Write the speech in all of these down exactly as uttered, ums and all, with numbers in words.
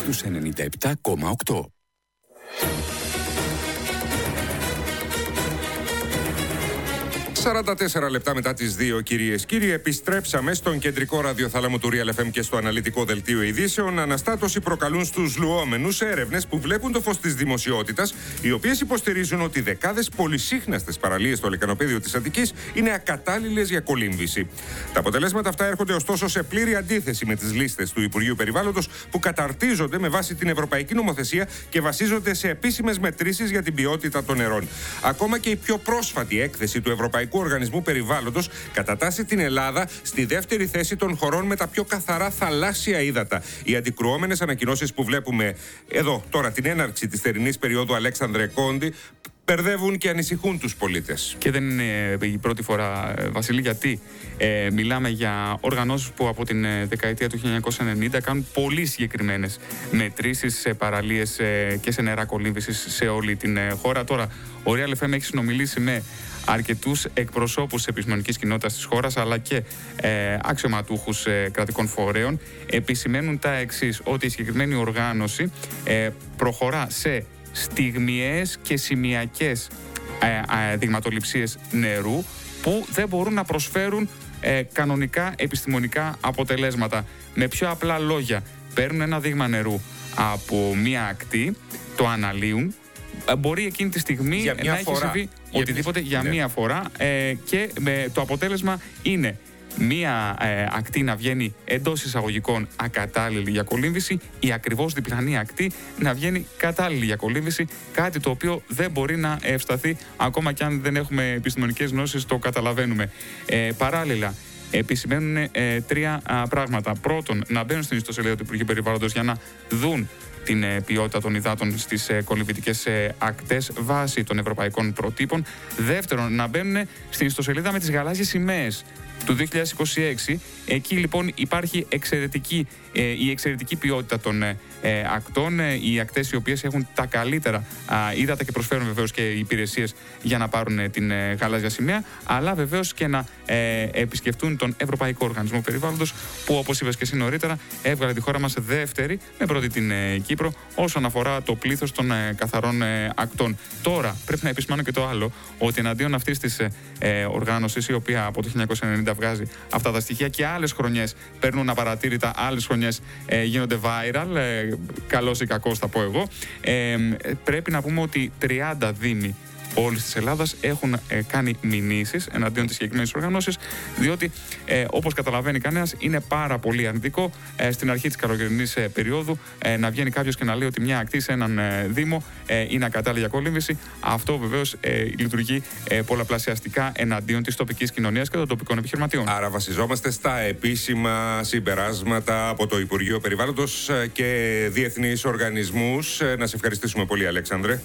στους ενενήντα επτά κόμμα οκτώ. σαράντα τέσσερα λεπτά μετά τις δύο, κυρίες κύριοι, επιστρέψαμε στον κεντρικό ραδιοθάλαμο του Real εφ εμ και στο αναλυτικό δελτίο ειδήσεων. Αναστάτωση προκαλούν στους λουόμενους έρευνες που βλέπουν το φως της δημοσιότητας, οι οποίες υποστηρίζουν ότι δεκάδες πολυσύχναστες παραλίες στο λεκανοπέδιο της Αττικής είναι ακατάλληλες για κολύμβηση. Τα αποτελέσματα αυτά έρχονται ωστόσο σε πλήρη αντίθεση με τις λίστες του Υπουργείου Περιβάλλοντος, που καταρτίζονται με βάση την ευρωπαϊκή νομοθεσία και βασίζονται σε επίσημες μετρήσεις για την ποιότητα των νερών. Ακόμα και η πιο πρόσφατη έκθεση του Ευρωπαϊκού Οργανισμού Περιβάλλοντος κατατάσσει την Ελλάδα στη δεύτερη θέση των χωρών με τα πιο καθαρά θαλάσσια ύδατα. Οι αντικρουόμενες ανακοινώσεις που βλέπουμε εδώ τώρα την έναρξη της θερινής περίοδου Αλέξανδρε Κόντι μπερδεύουν και ανησυχούν τους πολίτες. Και δεν είναι η πρώτη φορά, Βασίλη, γιατί ε, μιλάμε για οργανώσεις που από την δεκαετία του χίλια εννιακόσια ενενήντα κάνουν πολύ συγκεκριμένες μετρήσεις σε παραλίες ε, και σε νερά κολύμβησης σε όλη την ε, χώρα. Τώρα, ο Real εφ εμ έχει συνομιλήσει με αρκετούς εκπροσώπους της επιστημονικής κοινότητας της χώρας, αλλά και ε, αξιωματούχους ε, κρατικών φορέων. Επισημαίνουν τα εξής, ότι η συγκεκριμένη οργάνωση ε, προχωρά σε στιγμιαίες και σημειακές ε, ε, δειγματοληψίες νερού που δεν μπορούν να προσφέρουν ε, κανονικά επιστημονικά αποτελέσματα. Με πιο απλά λόγια, παίρνουν ένα δείγμα νερού από μία ακτή, το αναλύουν, μπορεί εκείνη τη στιγμή να έχει συμβεί οτιδήποτε για, για μία φορά ε, και ε, το αποτέλεσμα είναι μία ε, ακτή να βγαίνει εντός εισαγωγικών ακατάλληλη για κολύμβηση, η ακριβώς διπλανή ακτή να βγαίνει κατάλληλη για κολύμβηση, κάτι το οποίο δεν μπορεί να ευσταθεί ακόμα και αν δεν έχουμε επιστημονικές γνώσεις, το καταλαβαίνουμε. Ε, παράλληλα, επισημαίνουν ε, τρία α, πράγματα. Πρώτον, να μπαίνουν στην ιστοσελίδα του Υπουργείου Περιβάλλοντος για να δουν την ε, ποιότητα των υδάτων στις ε, κολυμβητικές ε, ακτές βάσει των ευρωπαϊκών προτύπων. Δεύτερον, να μπαίνουν στην ιστοσελίδα με τις γαλάζιες σημαίες του δύο χιλιάδες είκοσι έξι. Εκεί λοιπόν υπάρχει εξαιρετική, ε, η εξαιρετική ποιότητα των ε, ακτών, ε, οι ακτές οι οποίες έχουν τα καλύτερα α, ύδατα και προσφέρουν βεβαίως και υπηρεσίες για να πάρουν ε, την ε, γαλάζια σημαία, αλλά βεβαίως και να ε, επισκεφτούν τον Ευρωπαϊκό Οργανισμό Περιβάλλοντος, που όπως είπες και εσύ νωρίτερα έβγαλε τη χώρα μας δεύτερη με πρώτη την ε, Κύπρο όσον αφορά το πλήθος των ε, καθαρών ε, ακτών. Τώρα πρέπει να επισημάνω και το άλλο, ότι εναντίον αυτής της ε, οργάνωσης, η οποία από το χίλια εννιακόσια ενενήντα βγάζει αυτά τα στοιχεία και άλλες χρονιές παίρνουν απαρατήρητα, άλλες χρονιές ε, γίνονται viral, ε, καλός ή κακός θα πω εγώ, ε, πρέπει να πούμε ότι τριάντα δήμοι όλης της Ελλάδας έχουν ε, κάνει μηνύσεις εναντίον της συγκεκριμένης οργανώσης, διότι ε, όπως καταλαβαίνει κανένας είναι πάρα πολύ αρνητικό ε, στην αρχή της καλοκαιρινής ε, περίοδου ε, να βγαίνει κάποιος και να λέει ότι μια ακτή σε έναν ε, δήμο ε, είναι ακατάλληλη για κολύμβηση. Αυτό βεβαίως ε, λειτουργεί ε, πολλαπλασιαστικά εναντίον της τοπικής κοινωνίας και των τοπικών επιχειρηματιών. Άρα βασιζόμαστε στα επίσημα συμπεράσματα από το Υπουργείο Περιβάλλοντος και διεθνείς οργανισμούς. Να σε ευχαριστήσουμε πολύ, Αλέξανδρε.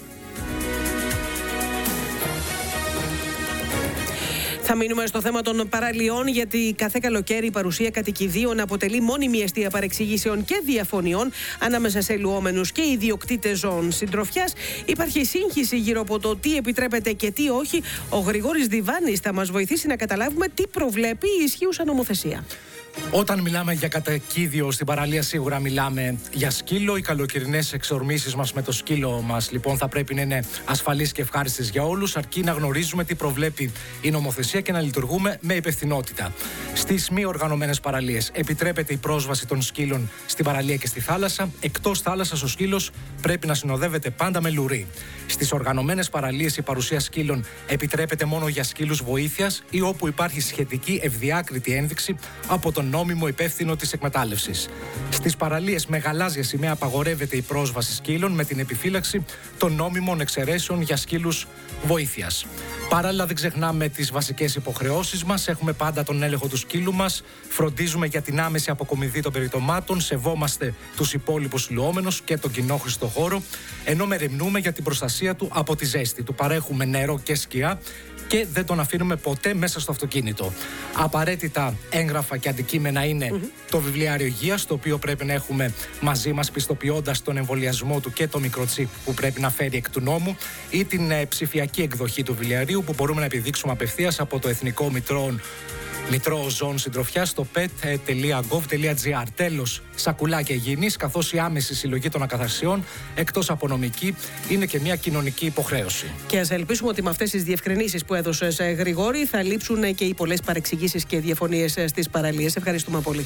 Θα μείνουμε στο θέμα των παραλιών, γιατί κάθε καλοκαίρι η παρουσία κατοικιδίων αποτελεί μόνιμη αιστεία παρεξηγήσεων και διαφωνιών ανάμεσα σε λουόμενους και ιδιοκτήτες ζώων συντροφιάς. Υπάρχει σύγχυση γύρω από το τι επιτρέπεται και τι όχι. Ο Γρηγόρης Διβάνης θα μας βοηθήσει να καταλάβουμε τι προβλέπει η ισχύουσα νομοθεσία. Όταν μιλάμε για κατοικίδιο στην παραλία, σίγουρα μιλάμε για σκύλο. Οι καλοκαιρινές εξορμήσεις μας με το σκύλο μας, λοιπόν, θα πρέπει να είναι ασφαλείς και ευχάριστες για όλους, αρκεί να γνωρίζουμε τι προβλέπει η νομοθεσία και να λειτουργούμε με υπευθυνότητα. Στις μη οργανωμένες παραλίες επιτρέπεται η πρόσβαση των σκύλων στην παραλία και στη θάλασσα. Εκτός θάλασσας, ο σκύλος πρέπει να συνοδεύεται πάντα με λουρί. Στις οργανωμένες παραλίες η παρουσία σκύλων επιτρέπεται μόνο για σκύλους βοήθειας ή όπου υπάρχει σχετική ευδιάκριτη ένδειξη από τον νόμιμο υπεύθυνο της εκμετάλλευσης. Στις παραλίες με γαλάζια σημαία απαγορεύεται η πρόσβαση σκύλων με την επιφύλαξη των νόμιμων εξαιρέσεων για σκύλους βοήθειας. Παράλληλα, δεν ξεχνάμε τις βασικές υποχρεώσεις μας. Έχουμε πάντα τον έλεγχο του σκύλου μας, φροντίζουμε για την άμεση αποκομιδή των περιτομάτων, σεβόμαστε τους υπόλοιπους λουόμενους και τον κοινόχρηστο χώρο, ενώ μεριμνούμε για την προστασία του από τη ζέστη. Του παρέχουμε νερό και σκιά και δεν τον αφήνουμε ποτέ μέσα στο αυτοκίνητο. Απαραίτητα έγγραφα και αντικείμενα είναι mm-hmm. το βιβλιάριο υγείας, το οποίο πρέπει να έχουμε μαζί μας, πιστοποιώντας τον εμβολιασμό του και το μικροτσίπ που πρέπει να φέρει εκ του νόμου, ή την ε, ψηφιακή εκδοχή του βιβλιαρίου που μπορούμε να επιδείξουμε απευθείας από το Εθνικό Μητρό Μητρό ζώων συντροφιάς στο πετ τελεία γκοβ τελεία τζι άρ. Τέλος, σακουλάκια υγιεινής, καθώς η άμεση συλλογή των ακαθαρσιών, εκτός από νομική, είναι και μια κοινωνική υποχρέωση. Και ας ελπίσουμε ότι με αυτές τις διευκρινήσεις που έδωσες, Γρηγόρη, θα λείψουν και οι πολλές παρεξηγήσεις και διαφωνίες στις παραλίες. Ευχαριστούμε πολύ.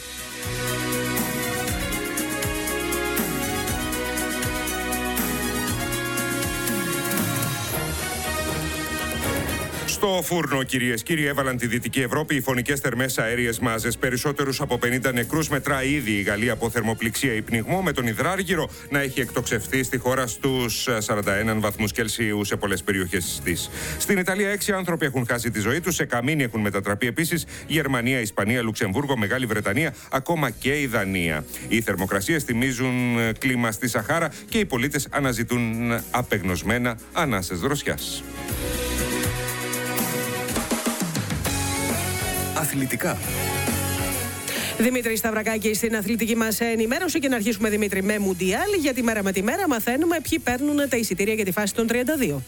Στο φούρνο, κυρίες και κύριοι, έβαλαν τη Δυτική Ευρώπη οι φωνικές θερμές αέριες μάζες. Περισσότερους από πενήντα νεκρούς μετρά ήδη η Γαλλία από θερμοπληξία ή πνιγμό, με τον υδράργυρο να έχει εκτοξευθεί στη χώρα στους σαράντα ένα βαθμούς Κελσίου σε πολλές περιοχές της. Στην Ιταλία, έξι άνθρωποι έχουν χάσει τη ζωή τους. Σε καμίνι έχουν μετατραπεί επίσης Γερμανία, Ισπανία, Λουξεμβούργο, Μεγάλη Βρετανία, ακόμα και η Δανία. Οι θερμοκρασίες θυμίζουν κλίμα στη Σαχάρα και οι πολίτες αναζητούν απεγνωσμένα ανάσες δροσιάς. Αθλητικά. Δημήτρη Σταυρακάκη στην αθλητική μας ενημέρωση. Και να αρχίσουμε, Δημήτρη, με Μουντιάλ. Γιατί μέρα με τη μέρα μαθαίνουμε ποιοι παίρνουν τα εισιτήρια για τη φάση των τριάντα δύο.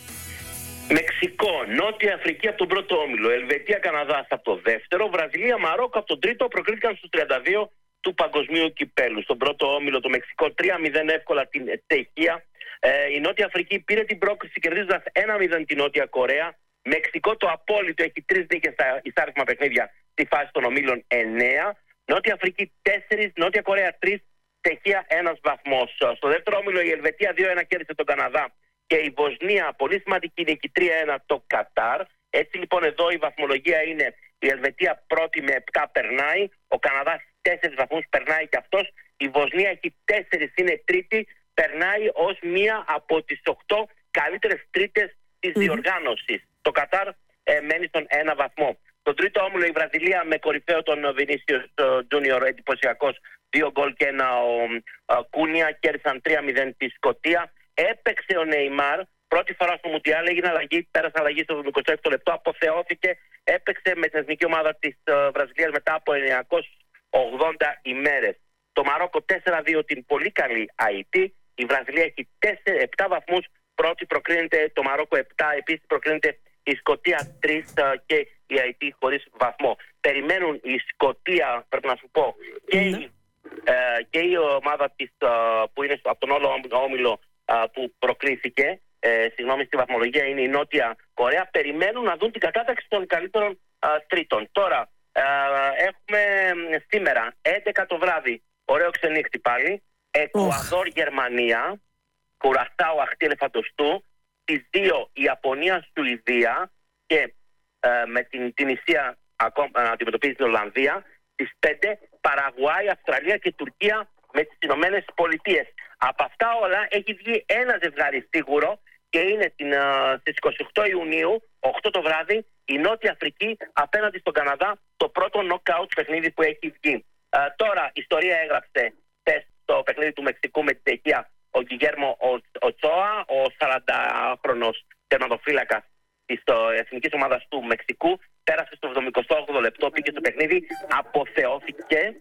Μεξικό, Νότια Αφρική από τον πρώτο όμιλο, Ελβετία, Καναδάς από το δεύτερο, Βραζιλία, Μαρόκο από τον τρίτο, προκρίθηκαν στους τριάντα δύο του Παγκοσμίου Κυπέλου. Στον πρώτο όμιλο το Μεξικό τρία μηδέν εύκολα την Τσεχία. Ε, η Νότια Αφρική πήρε την πρόκριση κερδίζοντας ένα μηδέν την Νότια Κορέα. Μεξικό το απόλυτο έχει τρεις νίκες στα εισάριθμα παιχνίδια στη φάση των ομίλων εννέα. Νότια Αφρική τέσσερα, Νότια Κορέα τρία, Τσεχία ένας βαθμός. Στο δεύτερο όμιλο η Ελβετία δύο ένα κέρδισε τον Καναδά και η Βοσνία πολύ σημαντική νίκη τρία ένα το Κατάρ. Έτσι λοιπόν εδώ η βαθμολογία είναι η Ελβετία πρώτη με επτά περνάει, ο Καναδάς τέσσερις βαθμούς περνάει και αυτός, η Βοσνία έχει τέσσερα, είναι τρίτη, περνάει ως μία από τις οκτώ καλύτερες τρίτες της mm-hmm. διοργάνωσης. Το Κατάρ ε, μένει στον ένα βαθμό. Στον τρίτο όμιλο η Βραζιλία με κορυφαίο τον Βινίσιος Τζούνιορ, εντυπωσιακός, δύο γκολ και ένα ο, ο Κούνια, κέρδισαν τρία μηδέν τη Σκωτία. Έπαιξε ο Νεϊμάρ, πρώτη φορά στο Μουντιάλ, έγινε αλλαγή, πέρασε αλλαγή στο εικοστό έκτο λεπτό, αποθεώθηκε, έπαιξε με την εθνική ομάδα της uh, Βραζιλίας μετά από εννιακόσιες ογδόντα ημέρες. Το Μαρόκο τέσσερα δύο την πολύ καλή Αϊτή, η Βραζιλία έχει επτά βαθμούς, πρώτη προκρίνεται το Μαρόκο επτά, επίσης προκρίνεται η Σκωτία τρία uh, και η Αϊτή χωρίς βαθμό. Περιμένουν η Σκωτία, πρέπει να σου πω, και, mm. η, uh, και η ομάδα της, uh, που είναι από τον όλο όμιλο uh, που προκρίθηκε, ε, συγγνώμη, στη βαθμολογία είναι η Νότια Κορέα, περιμένουν να δουν την κατάταξη των καλύτερων uh, τρίτων. Τώρα uh, έχουμε σήμερα έντεκα το βράδυ, ωραίο ξενύχτη πάλι, Εκουαδόρ Γερμανία, Κουρασάο Αχτή Ελεφαντοστού, στις δύο Ιαπωνία Σουηδία και ε, με την Τινησία ακόμα να αντιμετωπίζει την Ολλανδία, στις πέντε Παραγουάη, Αυστραλία και Τουρκία με τις Ηνωμένες Πολιτείες. Από αυτά όλα έχει βγει ένα ζευγάρι σίγουρο και είναι την, ε, στις είκοσι οκτώ Ιουνίου, οκτώ το βράδυ, η Νότια Αφρική απέναντι στον Καναδά, το πρώτο νοκάουτ παιχνίδι που έχει βγει. Ε, τώρα η ιστορία έγραψε χθες το παιχνίδι του Μεξικού με την Τσεχία ο Γκιγέρμο Οτσόα, ο σαραντάχρονος τερματοφύλακας της εθνικής ομάδας του Μεξικού, πέρασε στο εβδομηκοστό όγδοο λεπτό, πήγε στο παιχνίδι, αποθεώθηκε,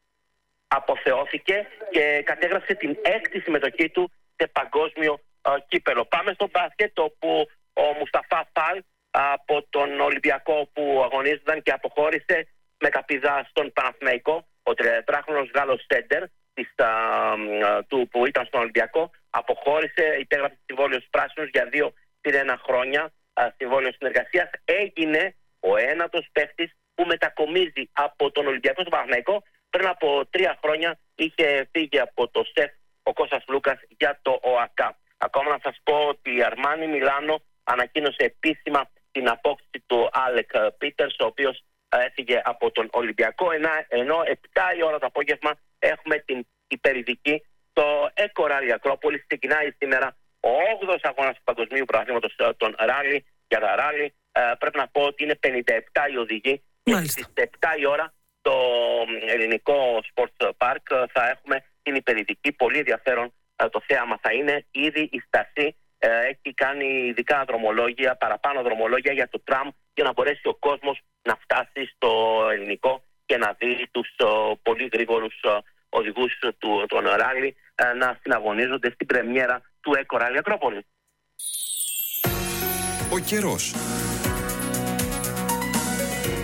αποθεώθηκε και κατέγραψε την έκτη συμμετοχή του σε παγκόσμιο uh, κύπελο. Πάμε στο μπάσκετ, όπου ο Μουσταφά Φαλ uh, από τον Ολυμπιακό που αγωνίζονταν και αποχώρησε με καπηδά στον Παναθηναϊκό, ο τριαντάχρονος Γάλλος σέντερ της, uh, του που ήταν στον Ολυμπιακό, αποχώρησε, υπέγραψε συμβόλαιο στους πράσινους για δύο συν ένα χρόνια, uh, συμβόλαιο συνεργασίας. Έγινε ο ένατος παίχτης που μετακομίζει από τον Ολυμπιακό στον Παναθηναϊκό. Πριν από τρία χρόνια είχε φύγει από το ΣΕΦ ο Κώστας Λούκας για το ΟΑΚΑ. Ακόμα να σας πω ότι η Αρμάνι Μιλάνο ανακοίνωσε επίσημα την απόκτηση του Άλεκ Πίτερς, ο οποίος έφυγε από τον Ολυμπιακό, ενώ επτά η ώρα το απόγευμα έχουμε την υπερηδική στο Eco Rally Ακρόπολης. Ξεκινάει σήμερα ο όγδοος αγώνας του Παγκοσμίου Πρωταθλήματος των Ράλι για τα Ράλι. Ε, πρέπει να πω ότι είναι πενήντα επτά οι οδηγοί και στις επτά η ώρα το ελληνικό Sports Park θα έχουμε την υπερηδική. Πολύ ενδιαφέρον ε, το θέαμα θα είναι. Ήδη η Στασή ε, έχει κάνει ειδικά δρομολόγια, παραπάνω δρομολόγια για το τραμ, για να μπορέσει ο κόσμος να φτάσει στο ελληνικό και να δει τους uh, πολύ γρήγορους uh, οδηγούς του των ράλι uh, να συναγωνίζονται στην πρεμιέρα του Eco Rally Ακρόπολη. Ο καιρός.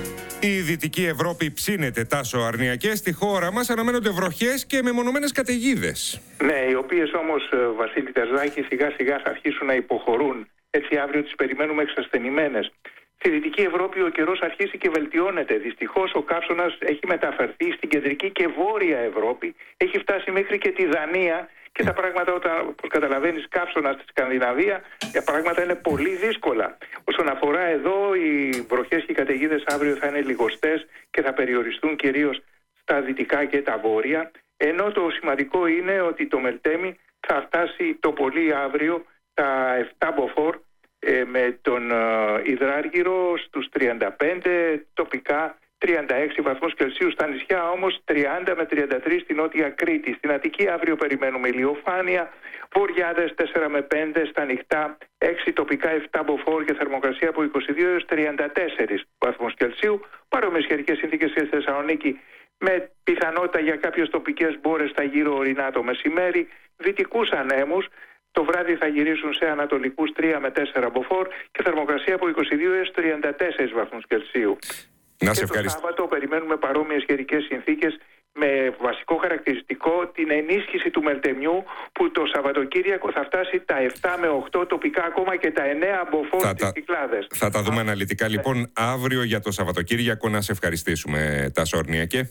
Η Δυτική Ευρώπη ψήνεται, Τάσο Αρνιακέ. Στη χώρα μας αναμένονται βροχές και μεμονωμένες καταιγίδες. Ναι, οι οποίες όμως, Βασίλη Τερζάκη, σιγά σιγά θα αρχίσουν να υποχωρούν. Έτσι αύριο τις περιμένουμε εξασθενημένες. Στη Δυτική Ευρώπη ο καιρός αρχίσει και βελτιώνεται. Δυστυχώς ο καύσωνας έχει μεταφερθεί στην κεντρική και βόρεια Ευρώπη. Έχει φτάσει μέχρι και τη Δανία. Και τα πράγματα, όταν, όπως καταλαβαίνεις, καύσωνα στη Σκανδιναβία, τα πράγματα είναι πολύ δύσκολα. Όσον αφορά εδώ, οι βροχές και οι καταιγίδες αύριο θα είναι λιγοστές και θα περιοριστούν κυρίως στα δυτικά και τα βόρεια. Ενώ το σημαντικό είναι ότι το Μελτέμι θα φτάσει το πολύ αύριο τα επτά μποφόρ ε, με τον ε, υδράργυρο στους τριάντα πέντε, τοπικά τριάντα έξι βαθμούς Κελσίου, στα νησιά όμως τριάντα με τριάντα τρία στην Νότια Κρήτη. Στην Αττική αύριο περιμένουμε ηλιοφάνεια, βοριάδες τέσσερα με πέντε, στα νυχτά έξι, τοπικά επτά μποφόρ και θερμοκρασία από είκοσι δύο έως τριάντα τέσσερα βαθμούς Κελσίου. Παρόμοιες καιρικές συνθήκες στη Θεσσαλονίκη με πιθανότητα για κάποιες τοπικές μπόρες στα γύρω ορεινά το μεσημέρι, δυτικούς ανέμους. Το βράδυ θα γυρίσουν σε ανατολικούς τρία με τέσσερα μποφόρ και θερμοκρασία από είκοσι δύο έως τριάντα τέσσερα βαθμούς Κελσίου. Να και σε το ευχαριστώ. Σάββατο περιμένουμε παρόμοιες καιρικές συνθήκες με βασικό χαρακτηριστικό την ενίσχυση του Μελτεμιού, που το Σαββατοκύριακο θα φτάσει τα επτά με οκτώ, τοπικά ακόμα και τα εννέα μποφόρ στις Κυκλάδες. Θα τα δούμε Α, αναλυτικά ναι. λοιπόν αύριο για το Σαββατοκύριακο. Να σε ευχαριστήσουμε, Τάσο Αρνιακέ.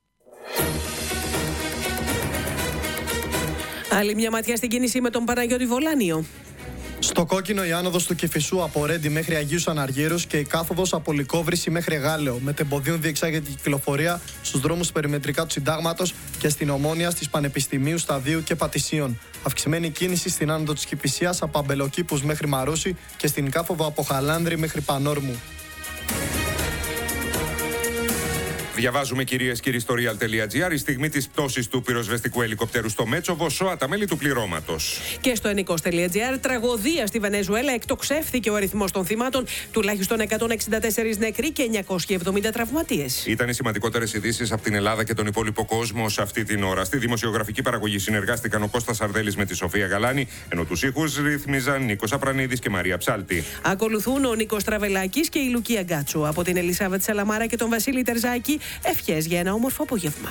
Άλλη μια ματιά στην κίνηση με τον Παναγιώτη Βολάνιο. Στο κόκκινο η άνοδος του Κηφισού από Ρέντι μέχρι Αγίους Αναργύρους και η κάθοδος από Λυκόβρηση μέχρι Γάλεο. Μετεμποδίων διεξάγεται η κυκλοφορία στους δρόμους περιμετρικά του Συντάγματος και στην Ομόνια, στις Πανεπιστημίου, Σταδίου και Πατησίων. Αυξημένη κίνηση στην άνοδο της Κηφισίας από Αμπελοκήπους μέχρι Μαρούσι και στην κάθοδο από Χαλάνδρη μέχρι Πανόρμου. Διαβάζουμε, κυρίες και κύριοι, στο real τελεία gr. Η στιγμή της πτώσης του πυροσβεστικού ελικοπτέρου στο Μέτσοβο σώα τα μέλη του πληρώματος. Και στο ενικός τελεία gr, τραγωδία στη Βενεζουέλα, εκτοξεύθηκε ο αριθμός των θυμάτων, τουλάχιστον εκατόν εξήντα τέσσερις νεκροί και εννιακόσιοι εβδομήντα τραυματίες. Ήταν οι σημαντικότερες ειδήσεις από την Ελλάδα και τον υπόλοιπο κόσμο σε αυτή την ώρα. Στη δημοσιογραφική παραγωγή συνεργάστηκαν ο Κώστας Αρδέλης με τη Σοφία Γαλάνη, ενώ τους ήχους ρύθμιζαν Νίκος Απρανίδης και Μαρία Ψάλτη. Ακολουθούν ο Νίκος Τραβελάκης και η Λουκία Γκάτσου. Από την Ελισάβετ Σαλαμάρα και τον Βασίλη Τερζάκη, ευχές για ένα όμορφο απόγευμα.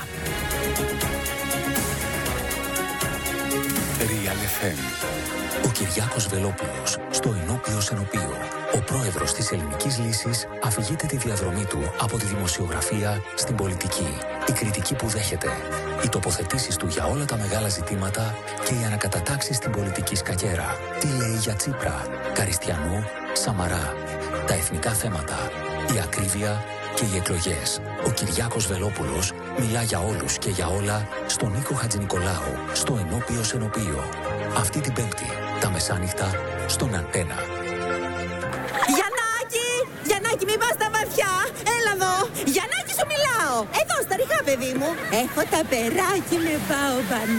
Real εφ εμ. Ο Κυριάκος Βελόπουλος στο Ενώπιος Ενωπείο. Ο πρόεδρος της Ελληνικής Λύσης αφηγείται τη διαδρομή του από τη δημοσιογραφία στην πολιτική. Η κριτική που δέχεται, οι τοποθετήσεις του για όλα τα μεγάλα ζητήματα και οι ανακατατάξεις στην πολιτική σκακέρα. Τι λέει για Τσίπρα, Καριστιανού, Σαμαρά. Τα εθνικά θέματα, η ακρίβεια και οι εκλογές. Ο Κυριάκος Βελόπουλος μιλά για όλους και για όλα στον Νίκο Χατζηνικολάου, στο Ενώπιος Ενωπείο. Αυτή την Πέμπτη, τα μεσάνυχτα, στον Αντένα. Γιαννάκη! Γιαννάκη, μην πας στα βαθιά! Έλα εδώ! Γιαννάκη, σου μιλάω! Εδώ, στα ριχά, παιδί μου! Έχω τα περάκι με πάω μπανά.